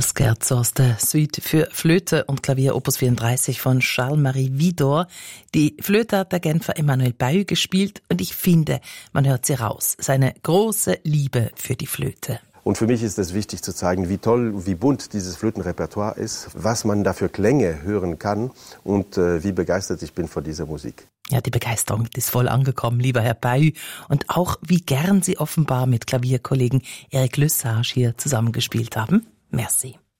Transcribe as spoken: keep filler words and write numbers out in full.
Das Scherzo aus der Suite für Flöte und Klavier Opus vierunddreißig von Charles-Marie Widor. Die Flöte hat der Genfer Emmanuel Bailly gespielt und ich finde, man hört sie raus. Seine große Liebe für die Flöte. Und für mich ist es wichtig zu zeigen, wie toll, wie bunt dieses Flötenrepertoire ist, was man da für Klänge hören kann und äh, wie begeistert ich bin von dieser Musik. Ja, die Begeisterung ist voll angekommen, lieber Herr Bailly. Und auch, wie gern Sie offenbar mit Klavierkollegen Eric Lesage hier zusammengespielt haben. Merci.